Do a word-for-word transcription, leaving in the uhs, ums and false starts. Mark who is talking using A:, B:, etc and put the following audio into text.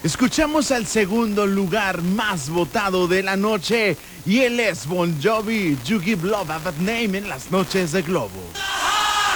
A: Escuchamos al segundo lugar más votado de la noche y él es Bon Jovi, You Give Love a Bad Name en las noches de Globo.